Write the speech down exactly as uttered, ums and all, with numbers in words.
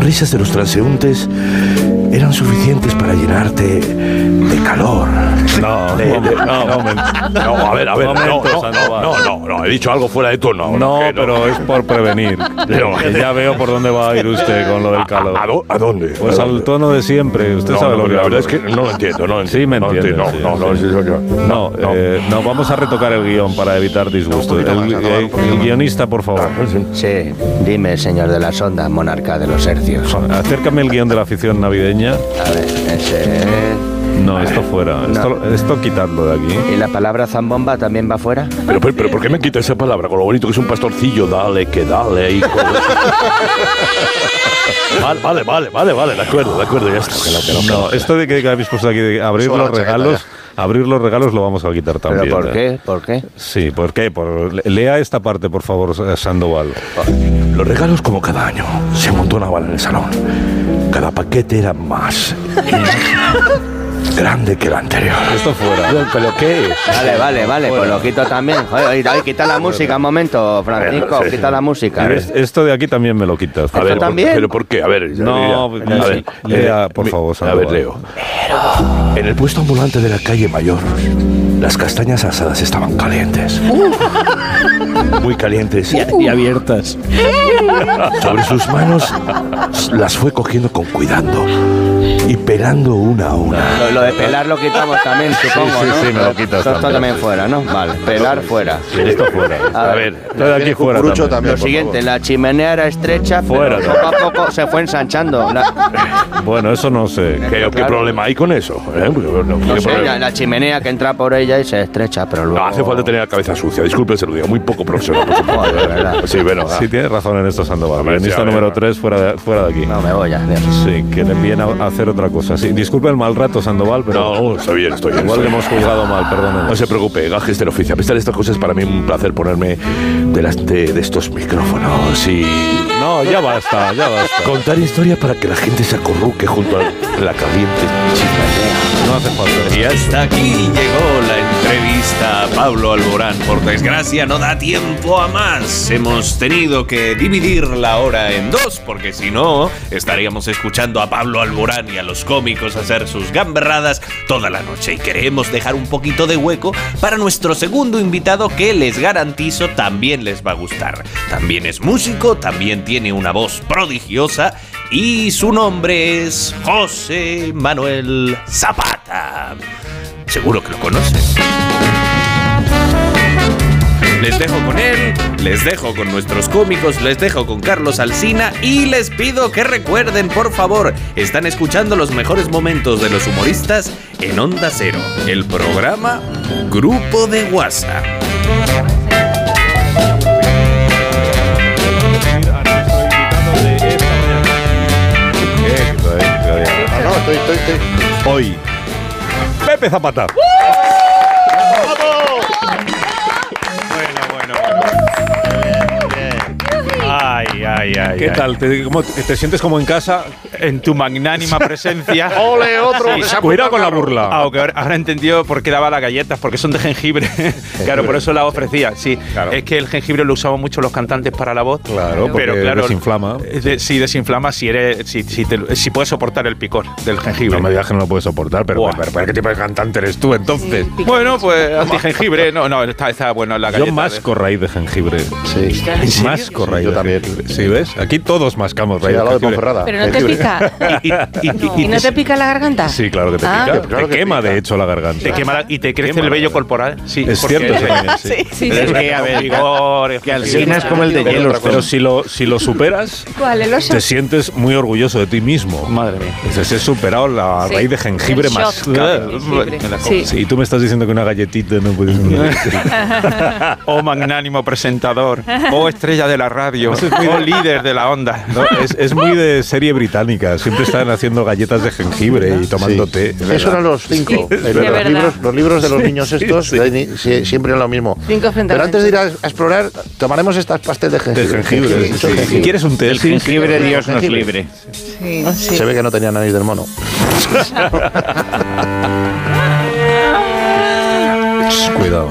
sonrisas de los transeúntes eran suficientes para llenarte de calor. No, de, de, no, no, momento. no, a ver, a ver, Momento, no, no, no, no, no, he dicho algo fuera de tono. No, No, pero es por prevenir. No. Ya veo por dónde va a ir usted con lo del calor. ¿A, a, a dónde? Pues ¿A al dónde? tono de siempre. Usted No, sabe no, lo que la hablo. verdad es que no lo entiendo, no lo entiendo. Sí, me entiende. No, sí, no, no, sí, no, sí. no, No, no. eh, no, vamos a retocar el guión para evitar disgusto. El, el- el guionista, por favor. Sí, dime, señor de la sonda, monarca de los hercios. Acércame el guión de la afición navideña. A ver, ese... No, esto fuera. No. Esto, esto quitadlo de aquí. ¿Y la palabra zambomba también va fuera? Pero, pero, pero, ¿por qué me quita esa palabra? Con lo bonito que es un pastorcillo, dale, que dale, hijo. Vale, vale, vale, vale, vale, de acuerdo, de acuerdo, ya está. Que no, que no, que No, esto de que habéis puesto aquí de abrir Suena los la chaqueta regalos, abrir los regalos lo vamos a quitar también. ¿Pero por ¿eh? qué? ¿Por qué? Sí, ¿por qué? Por, lea esta parte, por favor, Sandoval. Los regalos, como cada año, se amontonaban en el salón. Cada paquete era más grande que el anterior. Esto fuera. ¿Pero qué? Vale, vale, vale, pues lo quito también. Joder, oye, oye, quita la música un momento, Francisco, Sí, sí. quita la música. Es- Esto de aquí también me lo quitas. A ver, también? ¿pero por qué? A ver, No, ya, no, a sí. ver, Lea, eh, por mi- favor, A Sandoval. ver, leo. En el puesto ambulante de la calle Mayor, las castañas asadas estaban calientes. Muy calientes. Y abiertas. Sobre sus manos las fue cogiendo con cuidado y pelando una a una. Lo, lo de pelar lo quitamos también, supongo, sí, ¿no? sí, me lo quitas Esto también. también fuera, ¿no? Vale, pelar fuera. Esto fuera. A A ver, ver, Esto de aquí fuera Cucurucho también. también, Lo por siguiente, favor. la chimenea era estrecha, Fuera. pero poco a poco se fue ensanchando. La, Bueno, eso no sé. ¿qué, qué Claro. problema hay con eso? ¿Eh? No, no ¿qué sé, problema? la, la chimenea que entra por ella y se estrecha, pero luego... No hace falta tener la cabeza sucia. Disculpe, se lo digo. Muy poco profesional. Por supuesto. Joder, de verdad. Sí, bueno. Sí, tienes razón en esto, Sandoval. A ver, sí, Guionista a ver, número a ver. tres, fuera de, fuera de aquí. No, me voy ya. adiós. Sí, que le viene a hacer otra cosa. Sí, disculpe el mal rato, Sandoval, pero No, estoy bien, estoy bien. igual le estoy hemos juzgado mal, perdónenos. No se preocupe, gajes del oficio. A pesar de estas cosas, para mí es un placer ponerme delante de estos micrófonos y No, ya basta, ya basta. contar historias para que la gente se acurruque junto a la caliente chimenea. No hace falta. Y hasta aquí llegó la entrevista a Pablo Alborán. Por desgracia no da tiempo a más. Hemos tenido que dividir la hora en dos, porque si no, estaríamos escuchando a Pablo Alborán y a los cómicos hacer sus gamberradas toda la noche. Y queremos dejar un poquito de hueco para nuestro segundo invitado, que les garantizo también les va a gustar. También es músico, también tiene una voz prodigiosa y su nombre es José Manuel Zapata. Seguro que lo conocen. Les dejo con él, les dejo con nuestros cómicos, les dejo con Carlos Alsina y les pido que recuerden, por favor, están escuchando los mejores momentos de los humoristas en Onda Cero, el programa Grupo de WhatsApp. No, no, estoy, estoy, estoy. Hoy, Pepe Zapata. Ay, ay, ay. ¿Qué ay. tal? ¿Te, cómo- te sientes como en casa? En tu magnánima presencia. ¡Ole, otro! que se ha Cuidado con la apuntado. burla. Ah, ok, ahora, ahora he entendido por qué daba las galletas, porque son de jengibre. Claro, por eso las ofrecía. Sí, Claro. es que el jengibre lo usamos mucho los cantantes para la voz. Claro, porque pero claro, desinflama. eh, de- sí, desinflama si eres, si, si, te- si puedes soportar el picor del jengibre. No me digas que no lo puedes soportar, pero, Buah. pero, pero ¿qué tipo de cantante eres tú entonces? Bueno, pues anti-jengibre. No, no, está, está bueno la galleta. Yo masco raíz de jengibre. Sí. Masco raíz Yo de también. jengibre. ¿Sí ves? Aquí todos mascamos Sí, raíz al de lado de jengibre. Ponferrada. Pero no te Jengibre. pica. Y, y- y- ¿Y no te pica la garganta? Sí, claro que te Ah. pica. Claro te que quema, pica. de hecho, la garganta. te quema la- y te crece Quema el la vello garganta. corporal. Sí, Es porque- cierto, eso también, sí. Sí, sí. Es que, a ver, vigor, Que Alsina es como el de Pero, hielo. pero si lo, si lo superas, ¿Cuál? ¿El oso? te sientes muy orgulloso de ti mismo. Madre mía. Dices, he superado la Sí. raíz de jengibre El más. shock de jengibre. Sí. Sí, y tú me estás diciendo que una galletita no puedes. Oh magnánimo presentador, oh estrella de la radio, oh líder de la onda. No, es, es muy de serie británica. Siempre están haciendo galletas de jengibre y tomando Sí. té. Eso eran los cinco. Sí, Eh, sí, los, es verdad. libros, los libros de los niños sí, estos sí. de ni- sí, siempre eran lo mismo. Cinco frente a Pero la antes de ir gente. a, a explorar, tomaremos estas pastel de De jengibre. jengibre. Mucho sí. jengibre. ¿Quieres un té? El Sí. jengibre Dios nos Jengibre. libre. Sí, sí. Se ve que no tenía nariz del mono. Shh, cuidado.